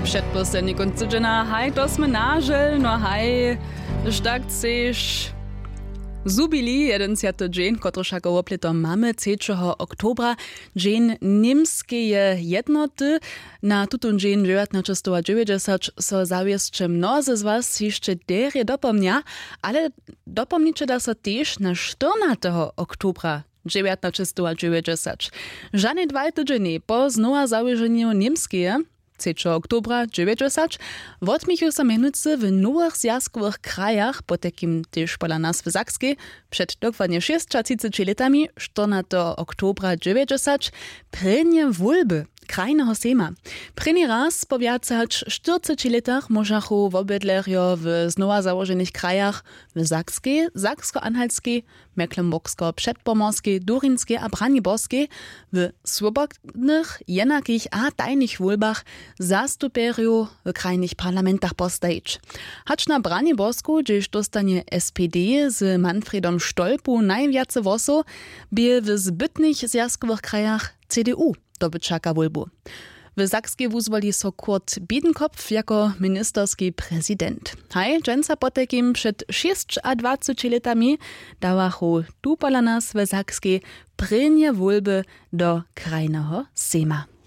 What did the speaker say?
Przedposlední konc tydzienia, haj, to sme nažel, no haj, tak chceš zubili jeden siaty dzień, kotryż jako opleto mamy 3. oktobra, dzień niemskie jednoty. Na tutun dzień 1990 so zawieszcze mnozy z was jeszcze derie dopomnia, ale dopomnicie da so też na 14. oktobra 1990. Żadne 2 tydzienie po znowu założeniu niemskie 3. oktobra 90 wotmichu sa menujcy w nowych zjazkowych krajach, po takim też pola nas w Sakskiej, przed dokładnie 36 latami, 14. oktobra 90, prenie wólby krajnego sejma. Prenie raz po więcać 40 latach możachu w obydlerjo w znowu założonych krajach w Sakskiej, Saksko-Anhaltskiej, Mecklenburgsko-Przedpomorskiej, Durinskiej a Braniborskiej w swobodnych, jenakich a tajnych wólbach zastuperiu w krajnych parlamentach postajić. Hacz na Braniborsku, gdzieś dostanie SPD z Manfredom Stolpu najwiace wosu, by w zbytnych zjazkowych krajach CDU dobyczaka wólbu. W Sakskiej wuzwoli so Kurt Biedenkopf jako ministerski prezydent. Haj, dżęca po takim przed 26 latami dawachu tu pola nas w Sakskiej prenie wólby do krajnego sejma.